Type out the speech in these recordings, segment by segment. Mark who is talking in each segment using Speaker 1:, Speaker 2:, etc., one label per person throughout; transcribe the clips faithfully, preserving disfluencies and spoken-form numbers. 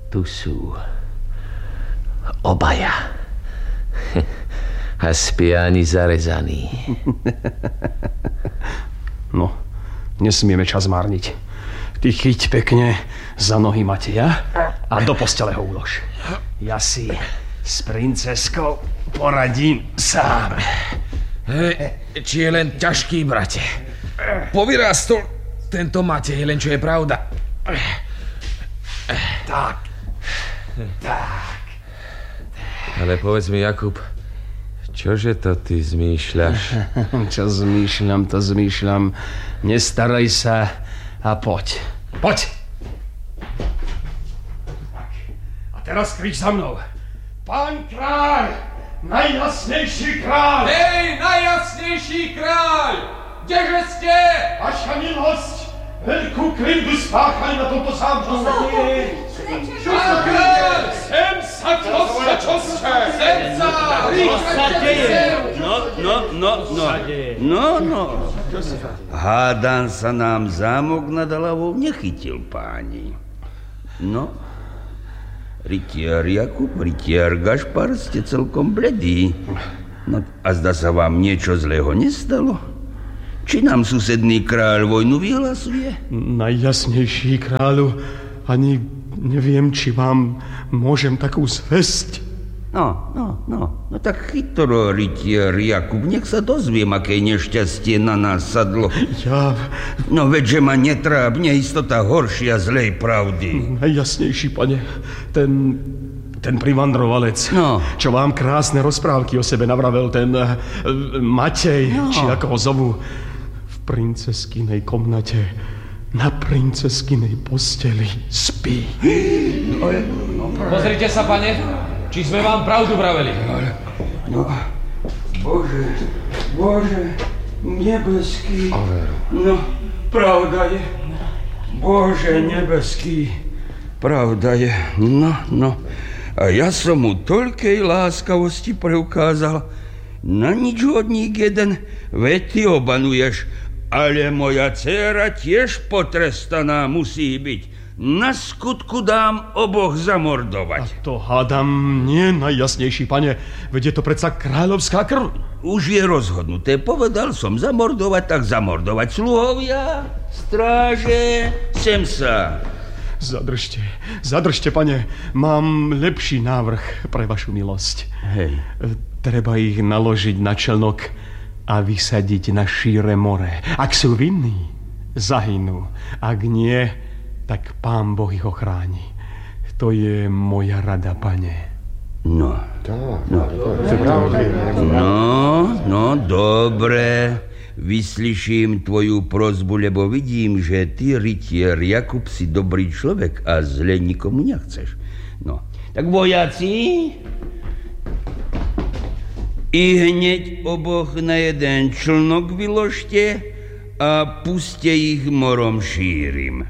Speaker 1: Tu sú obaja. A spia ani zarezaní.
Speaker 2: No, nesmieme čas márniť. Ty chyť pekne za nohy Mateja a do postele ho ulož. Ja si s princeskou poradím sám.
Speaker 3: Hej, či je len ťažký, brate. Povyrástol tento Matej, len čo je pravda.
Speaker 2: Tak. Tak.
Speaker 1: Ale povedz mi, Jakub, čože to ty zmýšľaš?
Speaker 2: Čo zmýšľam, to zmýšľam. Nestaraj sa a poď. Poď! A teraz krič za mnou. Pán kráľ! Najjasnejší kráľ!
Speaker 3: Hej, najjasnejší kráľ! Kdeže ste?
Speaker 2: Vaša milosť! Veľkú krivdu spáchali na tomto zámku.
Speaker 3: Pán kráľ!
Speaker 2: Sem sa, čo ste, čo ste?
Speaker 3: Sem sa!
Speaker 4: No, no, no, no. No, no. Hádam sa nám zámok nad hlavou nechytil, páni. No, rytier Jakub, rytier Gašpar, ste celkom bledí. No, a zdá sa vám niečo zlého nestalo? Či nám susedný kráľ vojnu vyhlasuje?
Speaker 2: Najjasnejší kráľu, ani neviem, či vám môžem takú zvesť.
Speaker 4: No, no, no, no tak chytro, rytier Jakub, nech sa dozviem, aké nešťastie na nás sadlo.
Speaker 2: Ja...
Speaker 4: No veďže ma netrápne istota horšia zlej pravdy.
Speaker 2: Najjasnejší, pane, ten... ten privandrovalec,
Speaker 4: no.
Speaker 2: Čo vám krásne rozprávky o sebe navravel, ten uh, Matej,
Speaker 4: no.
Speaker 2: Či ako ho zovu, v princeskinej komnate, na princeskinej posteli spí.
Speaker 4: No, no,
Speaker 3: pozrite sa, pane, či sme vám pravdu vraveli.
Speaker 4: No, Bože, Bože, nebeský. No, pravda je. Bože, nebeský. Pravda je. No, no. A ja som mu toľkej láskavosti preukázal. Na nič hodník jeden, veď ty obanuješ. Ale moja dcéra tiež potrestaná musí byť. Na skutku dám oboch zamordovať.
Speaker 2: A to hádam nie, najjasnejší, pane. Veď je to predsa kráľovská krv.
Speaker 4: Už je rozhodnuté. Povedal som zamordovať, tak zamordovať. Sluhovia, stráže, sem sa.
Speaker 2: Zadržte, zadržte, pane. Mám lepší návrh pre vašu milosť.
Speaker 4: Hej.
Speaker 2: Treba ich naložiť na člnok a vysadiť na šíre more. Ak sú vinní, zahynú. Ak nie, tak Pán Boh ich ochráni. To je moja rada, pane.
Speaker 4: No, no, no, no, dobre. Vyslyším tvoju prosbu, lebo vidím, že ty, rytier Jakub, si dobrý človek a zle nikomu nechceš. No, tak vojaci, i hneď oboch na jeden člnok vyložte a puste ich morom šírim.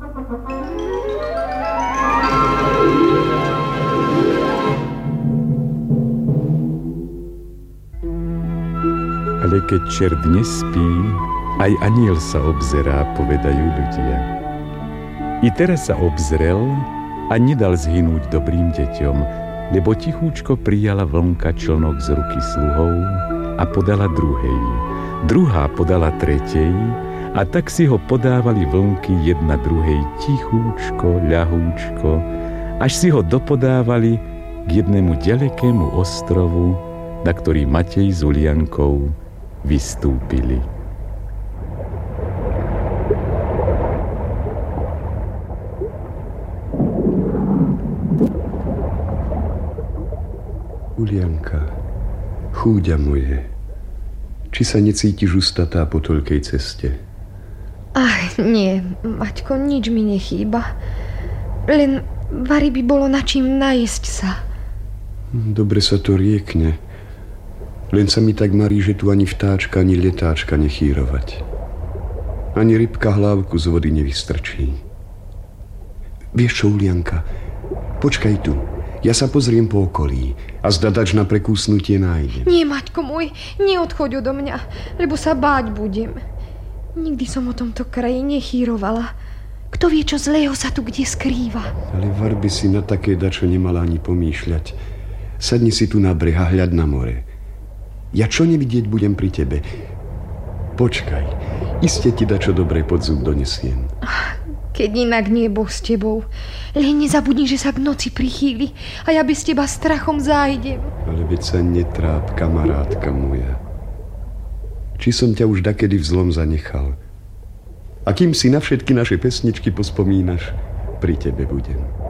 Speaker 5: Ale keď čert nespí, aj aniel sa obzerá, povedajú ľudia. I teraz sa obzrel a nedal zhynúť dobrým deťom, lebo tichúčko prijala vlnka člnok z ruky sluhov a podala druhej. Druhá podala tretej a tak si ho podávali vlnky jedna druhej tichúčko, ľahúčko, až si ho dopodávali k jednému ďalekému ostrovu, na ktorý Matej s Uliankou vystúpili.
Speaker 6: Ulianka, chúďa moje, či sa necítiš ustatá po toľkej ceste?
Speaker 7: Ach, nie, Maťko, nič mi nechýba. Len vari by bolo na čím najesť sa.
Speaker 6: Dobre sa to riekne. Len sa mi tak marí, že tu ani vtáčka, ani letáčka nechýrovať. Ani rybka hlávku z vody nevystrčí. Vieš čo, Ulianka, počkaj tu. Ja sa pozriem po okolí a zdadač na prekúsnutie nájdem.
Speaker 7: Nie, Maťko môj, neodchoď odo mňa, lebo sa báť budem. Nikdy som o tomto kraji nechýrovala. Kto Kto vie, čo zlého sa tu kde skrýva?
Speaker 6: Ale Varby si na také dačo nemala ani pomýšľať. Sadni si tu na breh a hľad na more. Ja čo nevidieť budem pri tebe? Počkaj, iste ti dačo dobre pod zub donesiem.
Speaker 7: Keď inak nie Boh s tebou. Len nezabudni, že sa k noci prichýli a ja bez teba strachom zájdem.
Speaker 6: Ale veď sa netráp, kamarátka moja. Či som ťa už dakedy v zlom zanechal? A kým si na všetky naše pesničky pospomínaš, pri tebe budem.